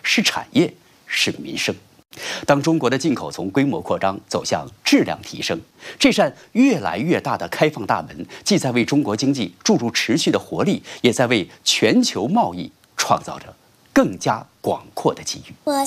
是产业，是民生。当中国的进口从规模扩张走向质量提升，这扇越来越大的开放大门，既在为中国经济注入持续的活力，也在为全球贸易创造着更加广阔的机遇。